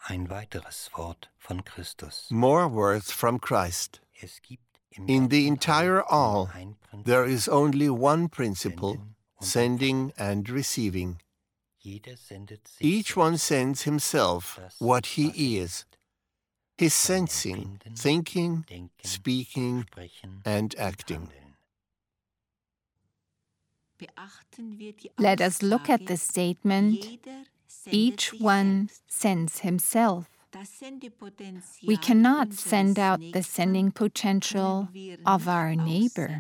Ein weiteres Wort von Christus. More words from Christ. Es gibt im In the ganzen entire All all, nur ein Prinzip, there is only one principle, Senden sending and receiving. Jeder sendet sich Each one selbst sends himself das, what he was er is. His sensing, Empfinden, thinking, Denken, speaking, Sprechen and und acting. Handeln. Let us look at the statement, each one sends himself. We cannot send out the sending potential of our neighbor.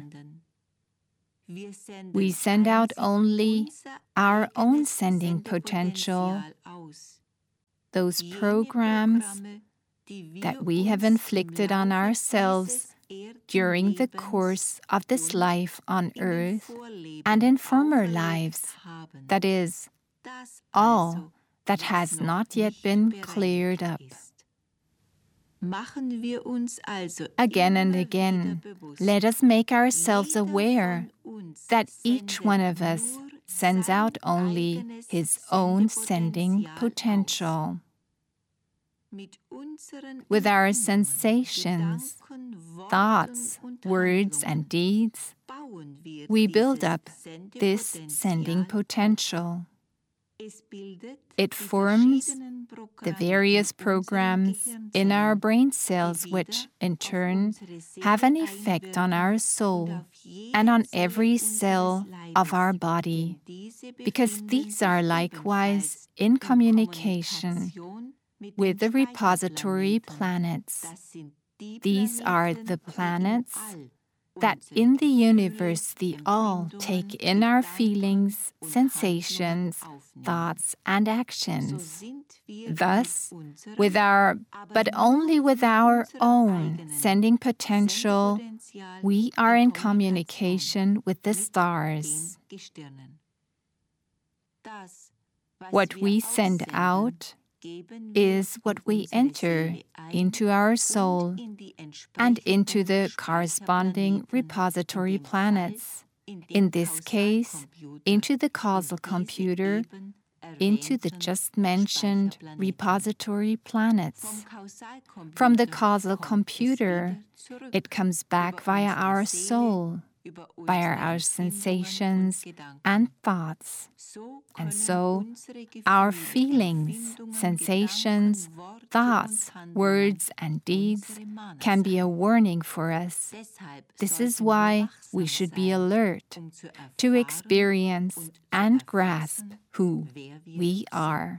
We send out only our own sending potential, those programs that we have inflicted on ourselves during the course of this life on earth and in former lives, that is, all that has not yet been cleared up. Again and again, let us make ourselves aware that each one of us sends out only his own sending potential. With our sensations, thoughts, words, and deeds, we build up this sending potential. It forms the various programs in our brain cells which, in turn, have an effect on our soul and on every cell of our body, because these are likewise in communication with the repository planets. These are the planets that in the universe the all take in our feelings, sensations, thoughts, and actions. Thus, but only with our own sending potential, we are in communication with the stars. What we send out is what we enter into our soul and into the corresponding repository planets, in this case, into the causal computer, into the just mentioned repository planets. From the causal computer, it comes back via our soul, via our sensations and thoughts. And so, our feelings, sensations, thoughts, words, and deeds can be a warning for us. This is why we should be alert to experience and grasp who we are.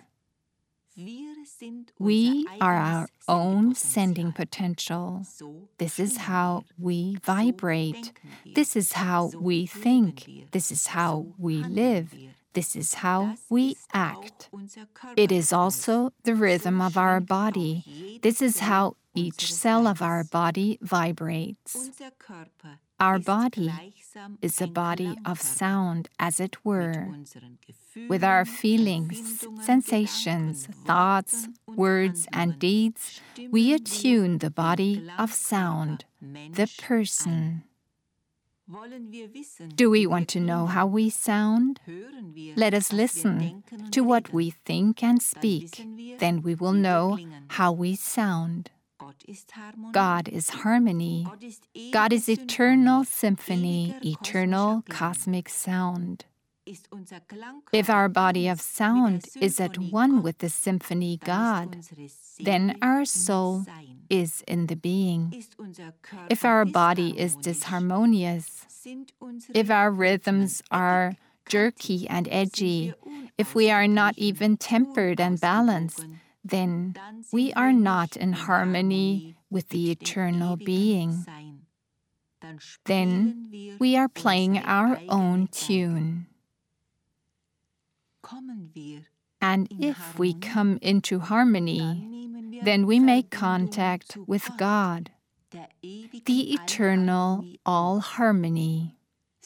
We are our own sending potential. This is how we vibrate. This is how we think. This is how we live. This is how we act. It is also the rhythm of our body. This is how each cell of our body vibrates. Our body is a body of sound, as it were. With our feelings, sensations, thoughts, words, and deeds, we attune the body of sound, the person. Do we want to know how we sound? Let us listen to what we think and speak. Then we will know how we sound. God is harmony. God is eternal symphony, eternal cosmic sound. If our body of sound is at one with the symphony God, then our soul is in the being. If our body is disharmonious, if our rhythms are jerky and edgy, if we are not even tempered and balanced, then we are not in harmony with the eternal being. Then we are playing our own tune. And if we come into harmony, then we make contact with God, the eternal all harmony.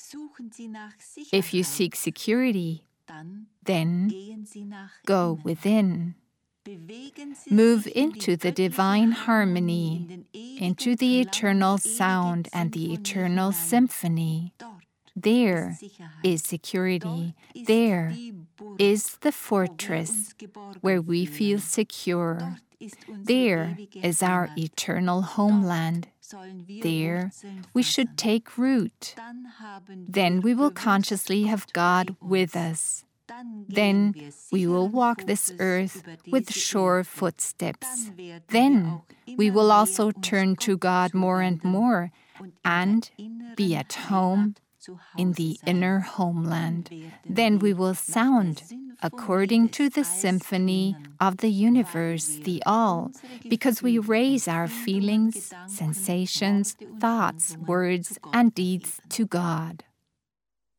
If you seek security, then go within. Move into the divine harmony, into the eternal sound and the eternal symphony. There is security. There is the fortress where we feel secure. There is our eternal homeland. There we should take root. Then we will consciously have God with us. Then we will walk this earth with sure footsteps. Then we will also turn to God more and more and be at home in the inner homeland. Then we will sound according to the symphony of the universe, the all, because we raise our feelings, sensations, thoughts, words, and deeds to God.